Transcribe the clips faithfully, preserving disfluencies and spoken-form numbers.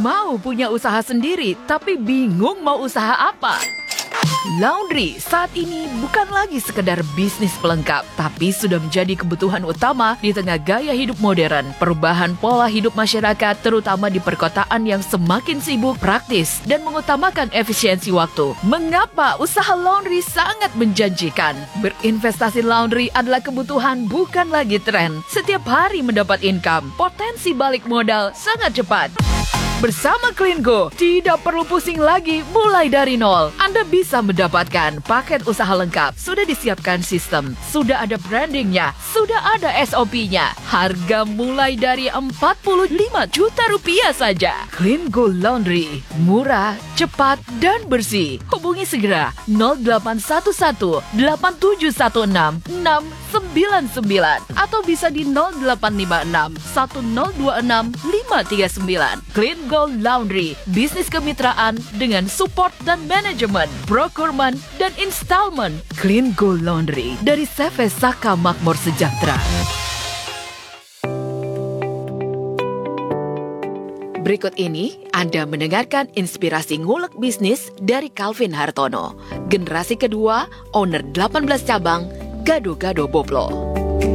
Mau punya usaha sendiri tapi bingung mau usaha apa? Laundry saat ini bukan lagi sekedar bisnis pelengkap, tapi sudah menjadi kebutuhan utama di tengah gaya hidup modern, perubahan pola hidup masyarakat, terutama di perkotaan yang semakin sibuk, praktis, dan mengutamakan efisiensi waktu. Mengapa usaha laundry sangat menjanjikan? Berinvestasi laundry adalah kebutuhan, bukan lagi tren. Setiap hari mendapat income, potensi balik modal sangat cepat. Bersama CleanGo, tidak perlu pusing lagi mulai dari nol. Anda bisa mendapatkan paket usaha lengkap. Sudah disiapkan sistem, sudah ada brandingnya, sudah ada S O P-nya. Harga mulai dari empat puluh lima juta rupiah saja. CleanGo Laundry, murah, cepat, dan bersih. Hubungi segera nol delapan satu satu delapan tujuh satu enam enam sembilan sembilan atau bisa di nol delapan lima enam satu nol dua enam lima tiga sembilan. CleanGo Laundry, bisnis kemitraan dengan support dan manajemen, procurement dan installment. CleanGo Laundry dari C V Saka Makmur Sejahtera. Berikut ini Anda mendengarkan inspirasi ngulek bisnis dari Calvin Hartono, generasi kedua, owner delapan belas cabang, Gado-Gado Boplo.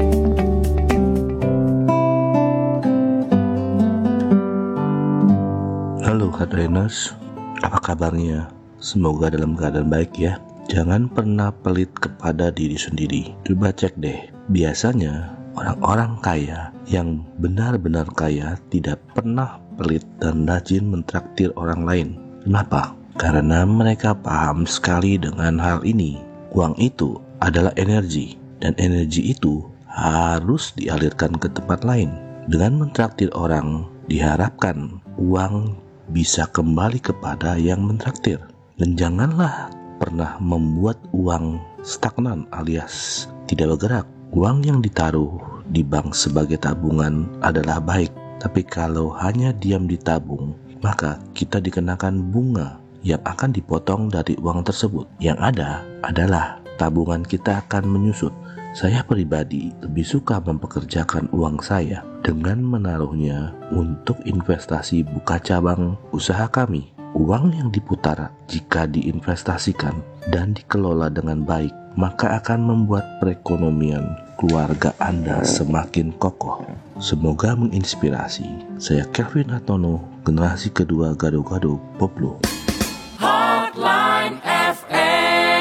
Halo Hadreners, apa kabarnya? Semoga dalam keadaan baik ya. Jangan pernah pelit kepada diri sendiri. Coba cek deh, biasanya orang-orang kaya yang benar-benar kaya tidak pernah pelit dan rajin mentraktir orang lain. Kenapa? Karena mereka paham sekali dengan hal ini. Uang itu adalah energi, dan energi itu harus dialirkan ke tempat lain. Dengan mentraktir orang, diharapkan uang bisa kembali kepada yang mentraktir. Dan janganlah pernah membuat uang stagnan alias tidak bergerak. Uang yang ditaruh di bank sebagai tabungan adalah baik, tapi kalau hanya diam ditabung, maka kita dikenakan bunga yang akan dipotong dari uang tersebut. Yang ada adalah tabungan kita akan menyusut. Saya pribadi lebih suka mempekerjakan uang saya dengan menaruhnya untuk investasi buka cabang usaha kami. Uang yang diputar jika diinvestasikan dan dikelola dengan baik, maka akan membuat perekonomian keluarga Anda semakin kokoh. Semoga menginspirasi. Saya Calvin Hartono, generasi kedua Gado-Gado Boplo. Hotline F M.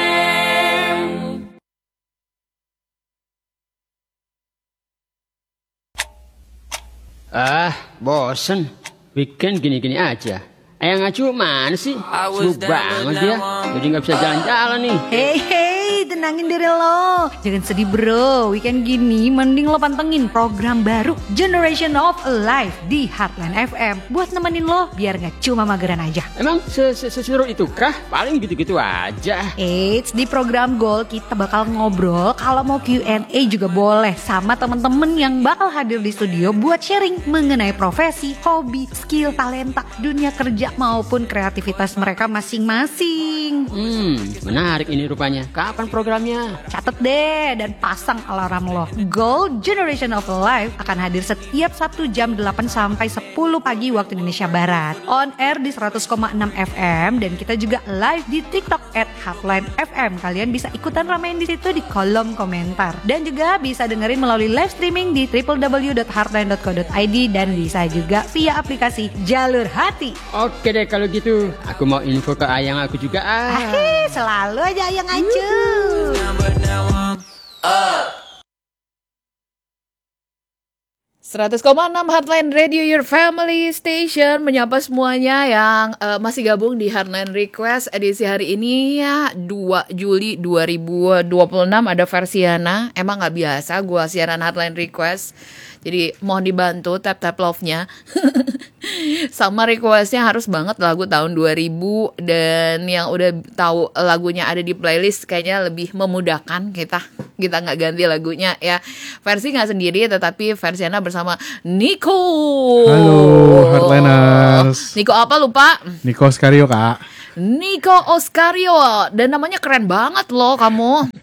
Ah, bosen. Weekend gini-gini aja. Ayang Acu mana sih? Sibuk banget dia. Jadi gak bisa jalan-jalan nih. Hei hei, tenangin diri lo. Jangan sedih bro. Weekend gini mending lo pantengin program baru Generation of Life di Heartland F M. Buat nemenin lo biar gak cuma mageran aja. Emang seseru itu kah? Paling gitu-gitu aja. Eits, di program Gold kita bakal ngobrol. Kalau mau Q and A juga boleh sama temen-temen yang bakal hadir di studio buat sharing mengenai profesi, hobi, skill, talenta, dunia kerja maupun kreativitas mereka masing-masing. Hmm, menarik ini rupanya. Kapan programnya? Catet deh dan pasang alarm lo. Gold Generation of Life akan hadir setiap Sabtu jam delapan sampai sepuluh pagi waktu Indonesia Barat. On air di seratus koma enam F M dan kita juga live di TikTok at Heartline F M. Kalian bisa ikutan ramein di situ di kolom komentar. Dan juga bisa dengerin melalui live streaming di w w w dot heartline dot co dot i d dan bisa juga via aplikasi Jalur Hati. Oke deh kalau gitu. Aku mau info ke Ayang aku juga. Ah, Ahih, selalu aja Ayang Acu. seratus koma enam Heartline Radio, your family station. Menyapa semuanya yang uh, masih gabung di Heartline Request edisi hari ini ya, dua Juli dua ribu dua puluh enam. Ada Versiana. Emang gak biasa gue siaran Heartline Request, jadi mohon dibantu tap-tap love-nya. Sama requestnya harus banget lagu tahun dua ribu. Dan yang udah tahu lagunya ada di playlist kayaknya lebih memudahkan kita Kita gak ganti lagunya ya. Versi gak sendiri, tetapi Versiana bersama Nico. Halo Heartliners. Nico apa lupa? Nico Oscario kak. Nico Oscario. Dan namanya keren banget loh kamu.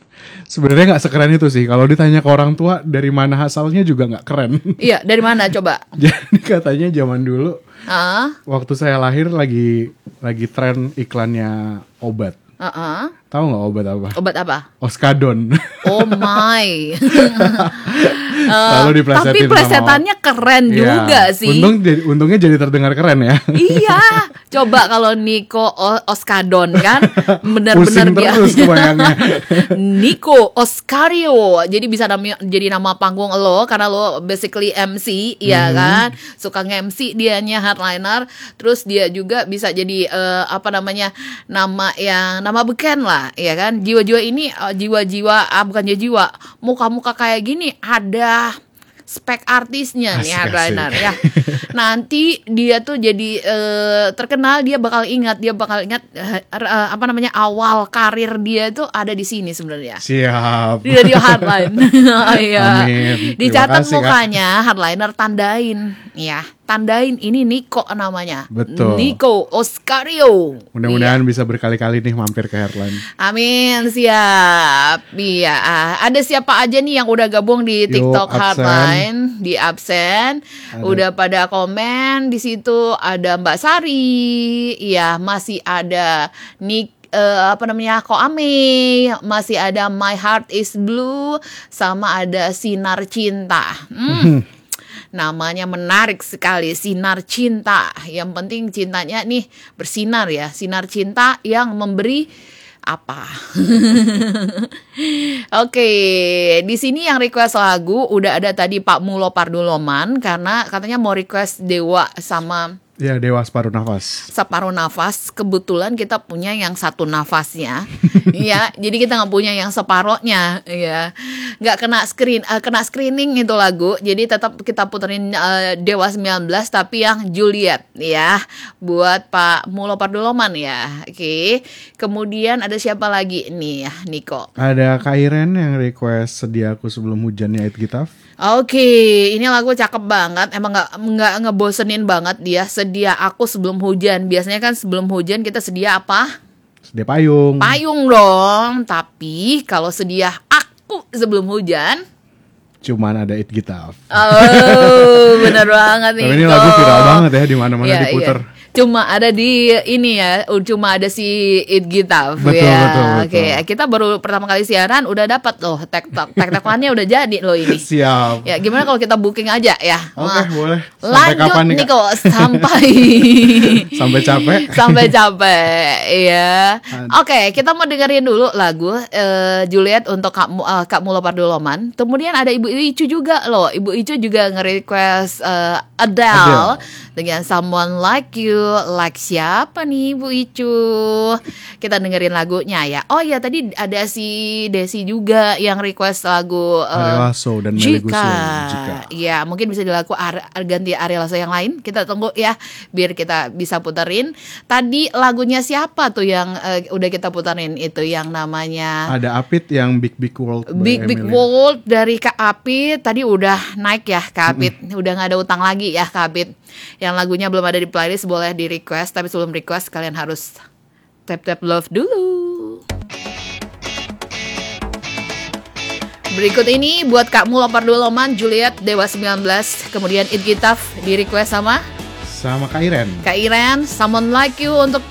Sebenarnya nggak sekeren itu sih. Kalau ditanya ke orang tua dari mana asalnya juga nggak keren. Iya, dari mana coba? Jadi katanya zaman dulu Ah, waktu saya lahir lagi lagi tren iklannya obat. ah, ah. Tahu nggak obat apa? Obat apa? Oskadon. Oh my. Lalu diplesetin Tapi sama- plesetannya keren Iya. juga sih. Untung jadi- untungnya jadi terdengar keren ya. Iya, coba kalau Nico O- Oskadon kan benar-benar Pusing dia terus tuh bayangnya. Nico Oscario. Jadi bisa namanya jadi nama panggung lo karena lo basically M C, ya kan? Suka nge-M C dianya headliner, terus dia juga bisa jadi eh, apa namanya? nama yang nama beken lah, ya kan? Jiwa-jiwa ini eh, jiwa-jiwa ah bukan jiwa-jiwa, muka-muka kayak gini ada spek artisnya nih Asik, headliner asik. ya. Nanti dia tuh jadi eh, terkenal, dia bakal ingat, dia bakal ingat eh, eh, apa namanya awal karir dia tuh ada di sini sebenarnya. Siap. Di radio Headline. Iya. Amin. Terima Dicatat kasih, Kak. mukanya headliner, tandain ya. Tandain ini Nico namanya. Betul. Nico Oscario. Mudah-mudahan bisa berkali-kali nih mampir ke Headline. Amin, siap. Iya, ah, ada siapa aja nih yang udah gabung di Yuk, TikTok absen. Headline, di absen, Ada. udah pada komen di situ. Ada Mbak Sari, iya masih ada Nik. eh, apa namanya Ko Ame, masih ada My Heart Is Blue, sama ada Sinar Cinta. Hmm. Namanya menarik sekali, Sinar Cinta. Yang penting cintanya nih bersinar ya. Sinar cinta yang memberi apa? Oke, di sini yang request lagu udah ada tadi Pak Mulo Parduloman karena katanya mau request Dewa sama Ya, Dewa Separuh Nafas. Separuh Nafas. Kebetulan kita punya yang satu nafasnya, ya. Jadi kita nggak punya yang separohnya, ya. Nggak kena screen, uh, kena screening itu lagu. Jadi tetap kita puterin uh, Dewa sembilan belas tapi yang Juliet, ya. Buat Pak Mulo Parduloman ya. Oke. Kemudian ada siapa lagi nih, ya, Niko? Ada Kak Iren yang request Sediaku Sebelum Hujannya Ait Gitaf. Oke, ini lagu cakep banget. Emang nggak nggak ngebosenin banget dia. Sedia aku sebelum hujan. Biasanya kan sebelum hujan kita sedia apa? Sedia payung. Payung dong. Tapi kalau sedia aku sebelum hujan, Cuman ada Ait Gitaf. oh benar banget nih. Tapi ini lagu viral banget ya, di mana-mana Iya, diputer. iya. Cuma ada di ini ya, cuma ada si It Gitaf. Betul, ya. betul, betul. Oke, kita baru pertama kali siaran udah dapat loh tektok. Tektokannya udah jadi loh ini. Siap. Ya, gimana kalau kita booking aja ya? Oke, Wah. boleh. Sampai Lanjut kapan nih, Kak? Niko, sampai Sampai capek. sampai capek, iya. Ad- Oke, kita mau dengerin dulu lagu eh, Juliet untuk Kak, Mu- eh, Kak Mulo Parduloman. Kemudian ada Ibu Icu juga loh. Ibu Icu juga nge-request eh, Adele, Adele. dengan Someone Like You. Like siapa nih Ibu Icu? Kita dengerin lagunya ya. Oh ya, tadi ada si Desi juga yang request lagu eh, Ari Lasso dan Melly Jika. Guslo, Jika. Ya, mungkin bisa dilaku ar- ganti Ari Lasso yang lain. Kita tunggu ya, biar kita bisa puterin. Tadi lagunya siapa tuh yang eh, udah kita puterin itu yang namanya Ada Apit yang Big Big World. by Big Big Emilia. World dari Kak Apit. Tadi udah naik ya Kak Apit. Udah gak ada utang lagi ya Kak Apit. Yang lagunya belum ada di playlist, boleh di request. Tapi sebelum request kalian harus tap-tap love dulu. Berikut ini buat Kak Mulo Parduloman, Juliet, Dewa sembilan belas. Kemudian It Gitaf di request sama Sama Kak Iren. Kak Iren, Someone Like You untuk